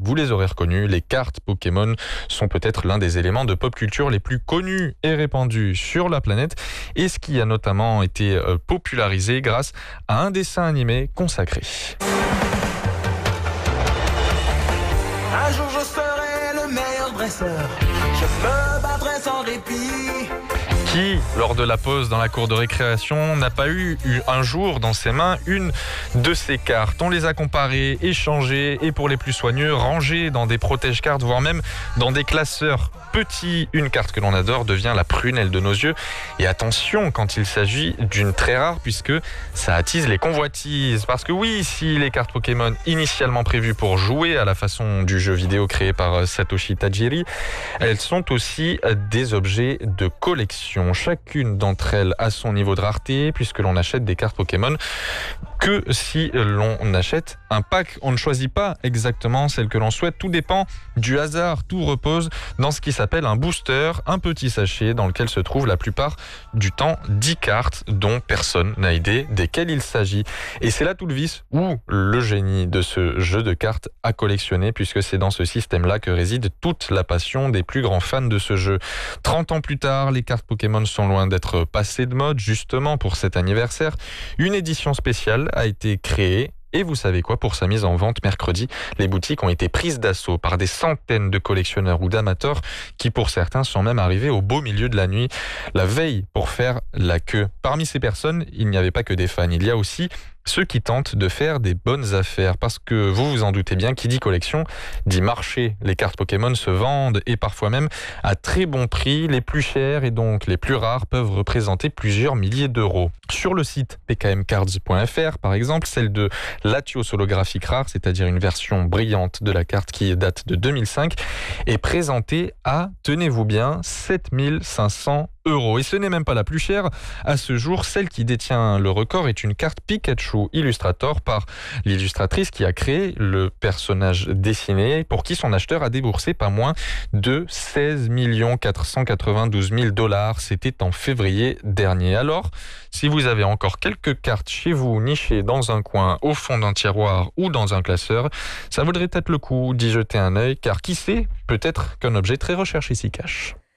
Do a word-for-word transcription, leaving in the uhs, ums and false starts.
vous les aurez reconnus, les cartes Pokémon sont peut-être l'un des éléments de pop culture les plus connus et répandus sur la planète, et ce qui a notamment été euh, popularisé grâce à un dessin animé consacré. Un jour je serai le meilleur dresseur, je me battrai sans répit. Qui, lors de la pause dans la cour de récréation, n'a pas eu, eu un jour dans ses mains une de ces cartes? On les a comparées, échangées et pour les plus soigneux, rangées dans des protège-cartes, voire même dans des classeurs. Petit, une carte que l'on adore devient la prunelle de nos yeux. Et attention quand il s'agit d'une très rare, puisque ça attise les convoitises. Parce que oui, si les cartes Pokémon initialement prévues pour jouer à la façon du jeu vidéo créé par Satoshi Tajiri, elles sont aussi des objets de collection. Chacune d'entre elles a son niveau de rareté, puisque l'on achète des cartes Pokémon que si l'on achète un pack. On ne choisit pas exactement celle que l'on souhaite, tout dépend du hasard, tout repose dans ce qui s'appelle un booster, un petit sachet dans lequel se trouvent la plupart du temps dix cartes dont personne n'a idée desquelles il s'agit. Et c'est là tout le vice ou le génie de ce jeu de cartes à collectionner, puisque c'est dans ce système-là que réside toute la passion des plus grands fans de ce jeu. trente ans plus tard, les cartes Pokémon sont loin d'être passées de mode. Justement, pour cet anniversaire, une édition spéciale a été créée. Et vous savez quoi, pour sa mise en vente mercredi, les boutiques ont été prises d'assaut par des centaines de collectionneurs ou d'amateurs qui, pour certains, sont même arrivés au beau milieu de la nuit, la veille, pour faire la queue. Parmi ces personnes, il n'y avait pas que des fans, il y a aussi ceux qui tentent de faire des bonnes affaires, parce que vous vous en doutez bien, qui dit collection dit marché. Les cartes Pokémon se vendent et parfois même à très bon prix. Les plus chères et donc les plus rares peuvent représenter plusieurs milliers d'euros. Sur le site p k m cards point f r, par exemple, celle de Latios holographique rare, c'est-à-dire une version brillante de la carte qui date de deux mille cinq, est présentée à, tenez-vous bien, sept mille cinq cents euros. Et ce n'est même pas la plus chère. À ce jour, celle qui détient le record est une carte Pikachu Illustrator par l'illustratrice qui a créé le personnage dessiné, pour qui son acheteur a déboursé pas moins de seize millions quatre cent quatre-vingt-douze mille dollars. C'était en février dernier. Alors, si vous avez encore quelques cartes chez vous, nichées dans un coin, au fond d'un tiroir ou dans un classeur, ça vaudrait peut-être le coup d'y jeter un œil, car qui sait, peut-être qu'un objet très recherché s'y cache.